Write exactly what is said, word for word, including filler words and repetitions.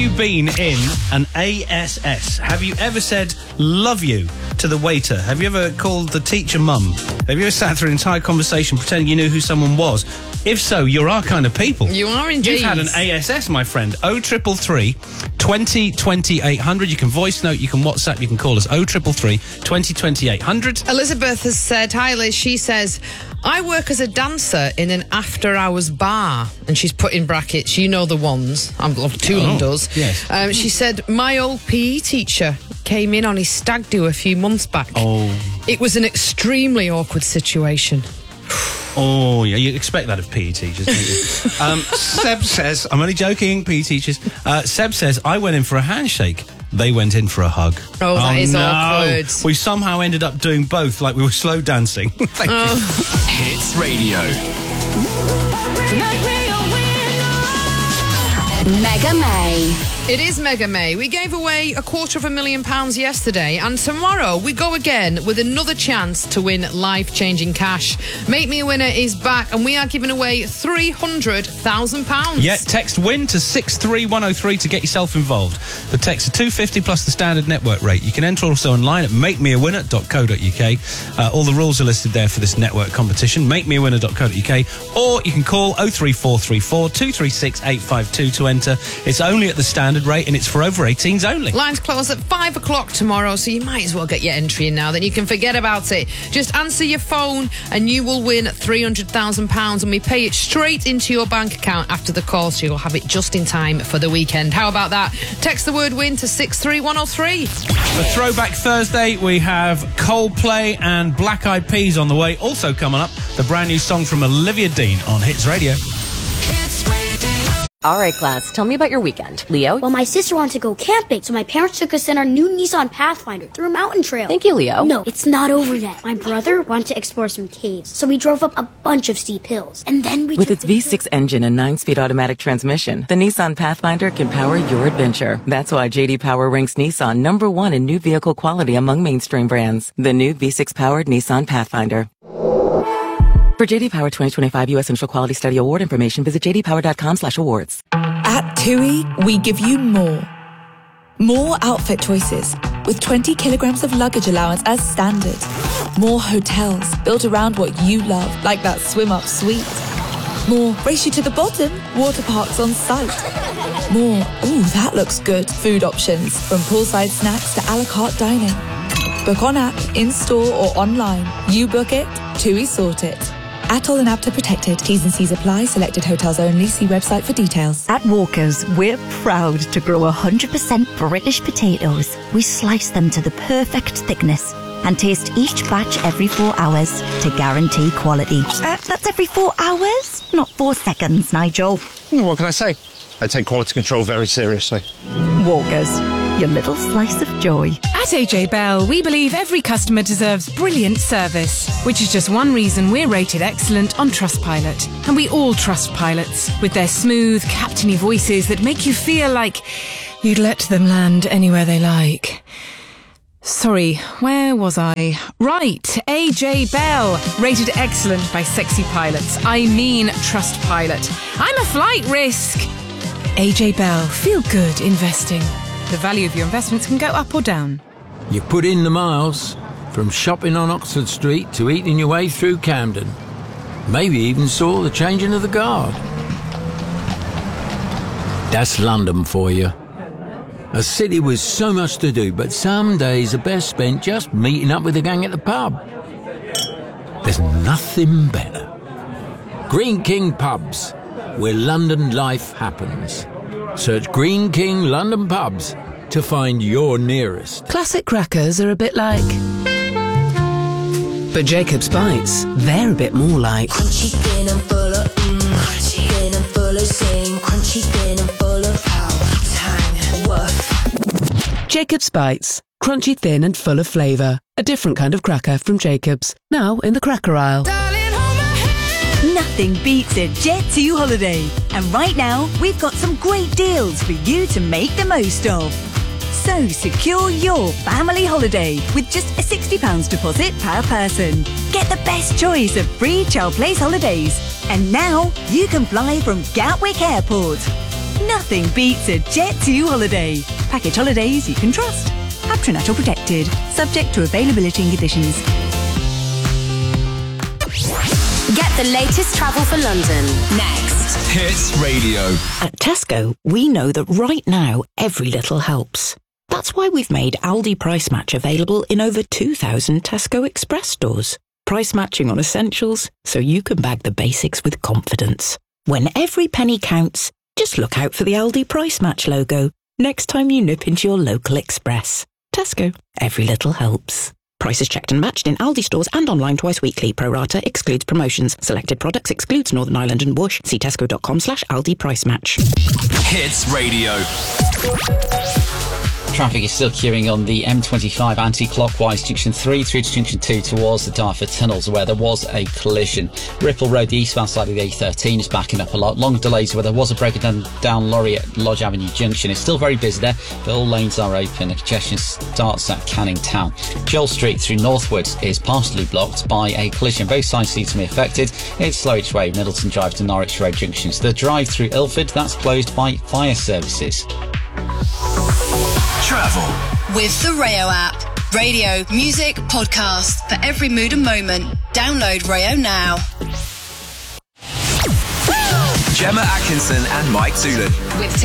you been in an A S S? Have you ever said love you to the waiter? Have you ever called the teacher mum? Have you ever sat through an entire conversation pretending you knew who someone was? If so, you're our kind of people. You are indeed. You've had an A S S, my friend. oh triple three, twenty, twenty, eight hundred. You can voice note, you can WhatsApp, you can call us. oh triple three, twenty, twenty, eight hundred. Elizabeth has said, hi Liz, she says, I work as a dancer in an after-hours bar. And she's put in brackets, you know the ones. I'm Toolan Oh, does. yes. Um, she said, my old P E teacher came in on his stag do a few months back. Oh. It was an extremely awkward situation. Oh, yeah, you expect that of P E teachers, don't you? um, Seb says, I'm only joking, P E teachers. Uh, Seb says, I went in for a handshake. They went in for a hug. Oh, that is no. awkward. We somehow ended up doing both, like we were slow dancing. Thank Oh. you. Hits Radio. Mega May. It is Mega May. We gave away a quarter of a million pounds yesterday, and tomorrow we go again with another chance to win life-changing cash. Make Me a Winner is back, and we are giving away three hundred thousand pounds. Yeah, text WIN to six three one oh three to get yourself involved. The text are two pounds fifty plus the standard network rate. You can enter also online at make me a winner dot co dot uk. Uh, all the rules are listed there for this network competition, make me a winner dot co dot uk, or you can call oh three four three four, two three six, eight five two to enter. It's only at the standard rate and it's for over eighteens only. Lines close at five o'clock tomorrow, so you might as well get your entry in now, then you can forget about it. Just answer your phone and you will win three hundred thousand pounds, and we pay it straight into your bank account after the call, so you'll have it just in time for the weekend. How about that? Text the word WIN to six three one oh three. For Throwback Thursday, we have Coldplay and Black Eyed Peas on the way. Also coming up, the brand new song from Olivia Dean on Hits Radio. All right, class, tell me about your weekend. Leo? Well, my sister wanted to go camping, so my parents took us in our new Nissan Pathfinder through a mountain trail. Thank you, Leo. No, it's not over yet. My brother wanted to explore some caves, so we drove up a bunch of steep hills. And then we... With its V six engine and nine-speed automatic transmission, the Nissan Pathfinder can power your adventure. That's why J D Power ranks Nissan number one in new vehicle quality among mainstream brands. The new V six-powered Nissan Pathfinder. For J D Power twenty twenty-five U S Central Quality Study Award information, visit j d power dot com slash awards. At TUI, we give you more. More outfit choices, with twenty kilograms of luggage allowance as standard. More hotels built around what you love, like that swim-up suite. More race you to the bottom, water parks on site. More, ooh, that looks good, food options, from poolside snacks to a la carte dining. Book on app, in-store or online. You book it, TUI sort it. Atoll and Apta protected. T's and C's apply. Selected hotels only. See website for details. At Walker's, we're proud to grow one hundred percent British potatoes. We slice them to the perfect thickness and taste each batch every four hours to guarantee quality. Uh, that's every four hours, not four seconds, Nigel. What can I say? I take quality control very seriously. Walker's, your little slice of joy. At A J Bell, we believe every customer deserves brilliant service, which is just one reason we're rated excellent on Trustpilot. And we all trust pilots, with their smooth, captainy voices that make you feel like you'd let them land anywhere they like. Sorry, where was I? Right, A J Bell, rated excellent by sexy pilots. I mean Trustpilot. I'm a flight risk. A J Bell, feel good investing. The value of your investments can go up or down. You put in the miles, from shopping on Oxford Street to eating your way through Camden. Maybe even saw the changing of the guard. That's London for you. A city with so much to do, but some days are best spent just meeting up with the gang at the pub. There's nothing better. Green King Pubs, where London life happens. Search Green King London Pubs to find your nearest. Classic crackers are a bit like... But Jacob's Bites, they're a bit more like... Crunchy, thin and full of mmm. Crunchy, thin and full of zing. Crunchy, thin and full of pow, tang, woof. Jacob's Bites, crunchy, thin and full of flavour. A different kind of cracker from Jacob's. Now in the cracker aisle. Nothing beats a Jet two holiday. And right now, we've got some great deals for you to make the most of. So secure your family holiday with just a sixty pounds deposit per person. Get the best choice of free child place holidays. And now you can fly from Gatwick Airport. Nothing beats a Jet two holiday. Package holidays you can trust. Patronato protected. Subject to availability and conditions. Get the latest travel for London next. Hits Radio. At Tesco, we know that right now, every little helps. That's why we've made Aldi Price Match available in over two thousand Tesco Express stores. Price matching on essentials, so you can bag the basics with confidence. When every penny counts, just look out for the Aldi Price Match logo next time you nip into your local Express. Tesco, every little helps. Prices checked and matched in Aldi stores and online twice weekly. Pro rata excludes promotions. Selected products excludes Northern Ireland and Bush. See tesco.com slash Aldi Price Match. Hits Radio. Traffic is still queuing on the M twenty-five anti-clockwise junction three through to junction two towards the Dartford tunnels where there was a collision. Ripple Road, the eastbound side of the A thirteen, is backing up a lot. Long delays where there was a breakdown down lorry at Lodge Avenue Junction. It's still very busy there, but all lanes are open. The congestion starts at Canning Town. Joel Street through Northwards is partially blocked by a collision. Both sides seem to be affected. It's slow each way, Middleton Drive to Norwich Road junctions. The drive through Ilford, that's closed by fire services. Travel with the Rayo app. Radio, music, podcast for every mood and moment. Download Rayo now. Gemma Atkinson and Mike Toolan. With